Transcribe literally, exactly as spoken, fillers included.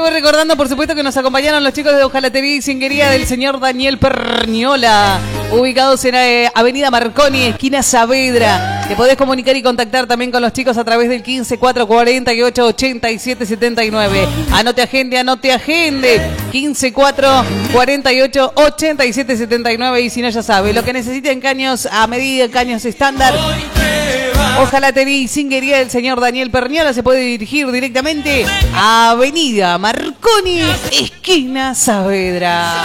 voy recordando, por supuesto, que nos acompañaron los chicos de Hojalatería y Cinguería del señor Daniel Perñola, ubicados en eh, Avenida Marconi, esquina Saavedra. Te podés comunicar y contactar también con los chicos a través del quince cuatro cuarenta y ocho ochenta y siete setenta y nueve. Anote agende, anote agende. quince cuatro cuarenta y ocho ochenta y siete setenta y nueve. Y si no, ya sabe, lo que necesiten caños a medida, caños estándar. Hojalatería y Cinguería del señor Daniel Perñola se puede dirigir directamente a Avenida Marconi, esquina Saavedra.